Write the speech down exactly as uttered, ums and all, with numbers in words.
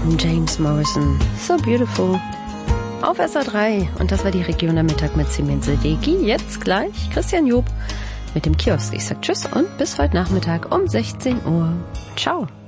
James Morrison, So Beautiful. Auf S R drei. Und das war die Region am Mittag mit Simin Sedeki. Jetzt gleich Christian Job mit dem Kiosk. Ich sag Tschüss und bis heute Nachmittag um sechzehn Uhr. Ciao.